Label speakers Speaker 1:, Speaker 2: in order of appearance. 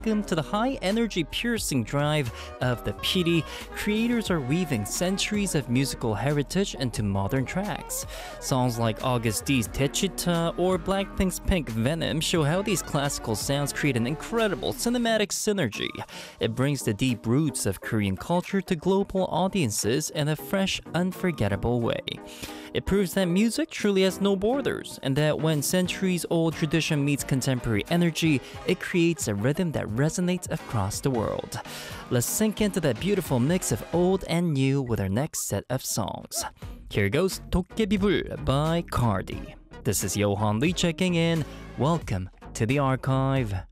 Speaker 1: welcome to the high-energy piercing drive of the PD. Creators are weaving centuries of musical heritage into modern tracks. Songs like August D's Techita or Blackpink's Pink Venom show how these classical sounds create an incredible cinematic synergy. It brings the deep roots of Korean culture to global audiences in a fresh, unforgettable way. It proves that music truly has no borders, and that when centuries-old tradition meets contemporary energy, it creates a rhythm that resonates across the world. Let's sink into that beautiful mix of old and new with our next set of songs. Here goes 도깨비불 by Cardi. This is Johan Lee checking in. Welcome to the archive.